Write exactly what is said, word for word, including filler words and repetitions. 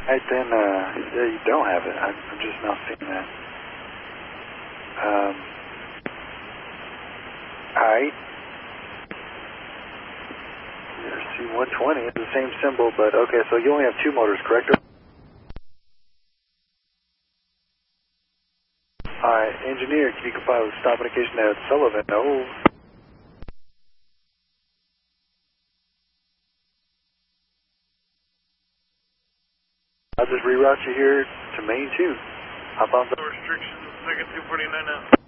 Alright then, uh, yeah, you don't have it. I'm, I'm just now seeing that. Um, alright. C one twenty, it's the same symbol, but okay, so you only have two motors, correct? Alright, engineer, can you comply with stop indication at Sullivan? No. I'll just reroute you here to main two. Hop on the restrictions, second two forty-nine now.